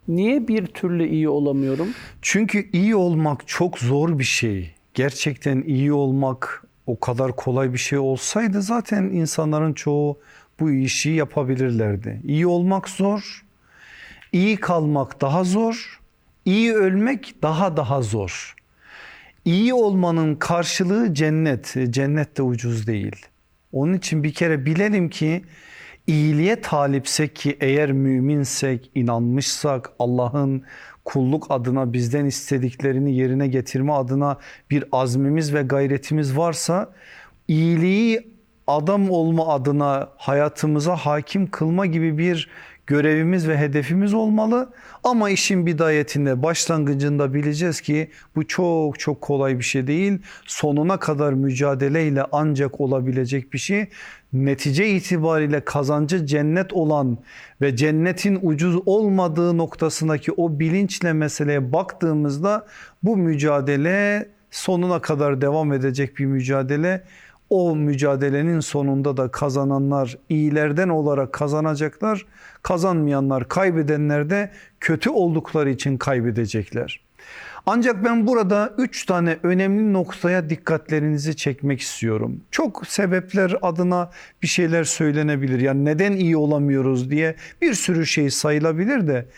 Niye bir türlü iyi olamıyorum? Çünkü iyi olmak çok zor bir şey. Gerçekten iyi olmak o kadar kolay bir şey olsaydı zaten insanların çoğu bu işi yapabilirlerdi. İyi olmak zor, iyi kalmak daha zor, iyi ölmek daha zor. İyi olmanın karşılığı cennet. Cennet de ucuz değil. Onun için bir kere bilelim ki iyiliğe talipsek, ki eğer müminsek, inanmışsak, Allah'ın kulluk adına bizden istediklerini yerine getirme adına bir azmimiz ve gayretimiz varsa, iyiliği adam olma adına hayatımıza hakim kılma gibi bir görevimiz ve hedefimiz olmalı. Ama işin bidayetinde, başlangıcında bileceğiz ki bu çok kolay bir şey değil. Sonuna kadar mücadeleyle ancak olabilecek bir şey. Netice itibariyle kazancı cennet olan ve cennetin ucuz olmadığı noktasındaki o bilinçle meseleye baktığımızda bu mücadele sonuna kadar devam edecek bir mücadele. O mücadelenin sonunda da kazananlar iyilerden olarak kazanacaklar. Kazanmayanlar, kaybedenler de kötü oldukları için kaybedecekler. Ancak ben burada 3 tane önemli noktaya dikkatlerinizi çekmek istiyorum. Çok sebepler adına bir şeyler söylenebilir. Yani neden iyi olamıyoruz diye bir sürü şey sayılabilir de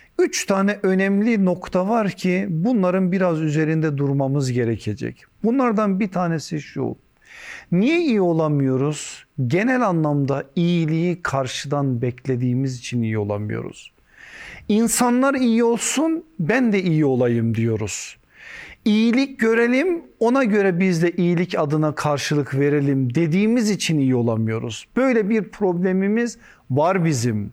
3 tane önemli nokta var ki bunların biraz üzerinde durmamız gerekecek. Bunlardan bir tanesi şu: niye iyi olamıyoruz? Genel anlamda iyiliği karşıdan beklediğimiz için iyi olamıyoruz. İnsanlar iyi olsun, ben de iyi olayım diyoruz. İyilik görelim, ona göre biz de iyilik adına karşılık verelim dediğimiz için iyi olamıyoruz. Böyle bir problemimiz var bizim.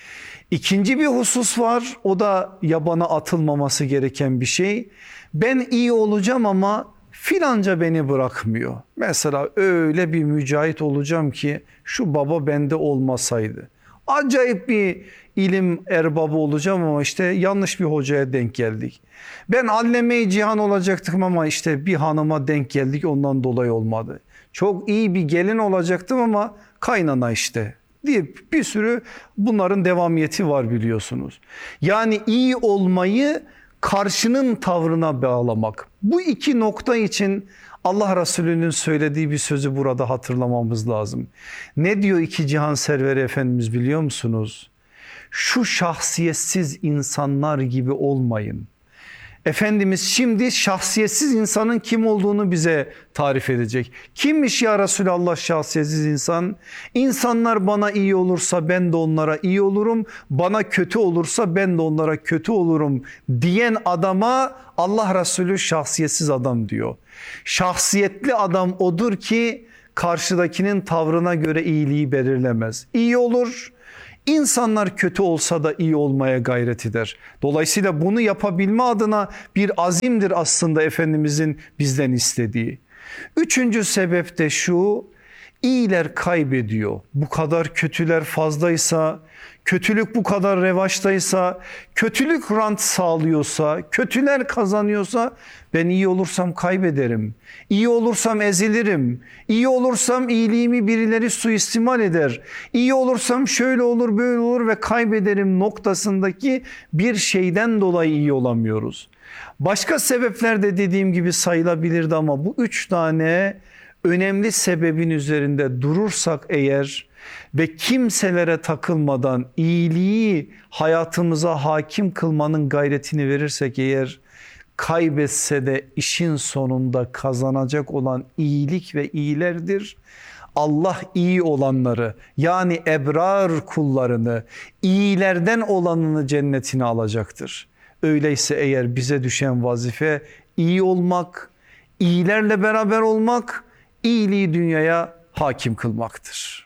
İkinci bir husus var, o da yabana atılmaması gereken bir şey. Ben iyi olacağım ama filanca beni bırakmıyor. Mesela öyle bir mücahit olacağım ki şu baba bende olmasaydı. Acayip bir ilim erbabı olacağım ama işte yanlış bir hocaya denk geldik. Ben alleme-i cihan olacaktım ama işte bir hanıma denk geldik, ondan dolayı olmadı. Çok iyi bir gelin olacaktım ama kaynana işte deyip bir sürü bunların devamiyeti var biliyorsunuz. Yani iyi olmayı karşının tavrına bağlamak. Bu iki nokta için Allah Resulü'nün söylediği bir sözü burada hatırlamamız lazım. Ne diyor iki cihan serveri Efendimiz biliyor musunuz? Şu şahsiyetsiz insanlar gibi olmayın. Efendimiz şimdi şahsiyetsiz insanın kim olduğunu bize tarif edecek. Kimmiş ya Resulallah şahsiyetsiz insan? İnsanlar bana iyi olursa ben de onlara iyi olurum. Bana kötü olursa ben de onlara kötü olurum diyen adama Allah Resulü şahsiyetsiz adam diyor. Şahsiyetli adam odur ki karşıdakinin tavrına göre iyiliği belirlemez. İyi olur. İnsanlar kötü olsa da iyi olmaya gayret eder. Dolayısıyla bunu yapabilme adına bir azimdir aslında Efendimizin bizden istediği. Üçüncü sebep de şu: iyiler kaybediyor. Bu kadar kötüler fazlaysa, kötülük bu kadar revaçtaysa, kötülük rant sağlıyorsa, kötüler kazanıyorsa ben iyi olursam kaybederim. İyi olursam ezilirim. İyi olursam iyiliğimi birileri suistimal eder. İyi olursam şöyle olur böyle olur ve kaybederim noktasındaki bir şeyden dolayı iyi olamıyoruz. Başka sebepler de dediğim gibi sayılabilirdi ama bu 3 tane önemli sebebin üzerinde durursak eğer ve kimselere takılmadan iyiliği hayatımıza hakim kılmanın gayretini verirsek eğer, kaybetse de işin sonunda kazanacak olan iyilik ve iyilerdir. Allah iyi olanları, yani ebrar kullarını, iyilerden olanını cennetine alacaktır. Öyleyse eğer bize düşen vazife iyi olmak, iyilerle beraber olmak, iyiliği dünyaya hakim kılmaktır.